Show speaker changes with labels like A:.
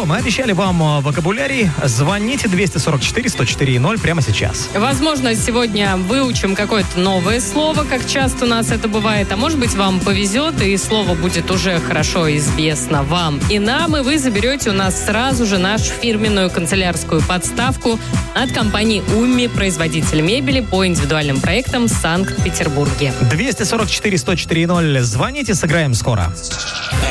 A: мы обещали вам вокабулярий. Звоните 244-104-0 прямо сейчас.
B: Возможно, сегодня выучим какое-то новое слово, как часто у нас это бывает. А может быть, вам повезет, и слово будет уже хорошо известно вам и нам, и вы заберете у нас сразу же нашу фирменную канцелярскую подставку от компании «Умми», производитель мебели по индивидуальным проектам в Санкт-Петербурге.
A: 244-104-0. Звоните, сыграем скоро.